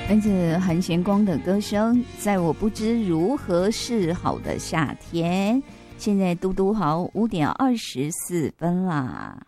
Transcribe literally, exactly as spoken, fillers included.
跟着韩贤光的歌声，在我不知如何是好的夏天。现在嘟嘟好五点二十四分啦。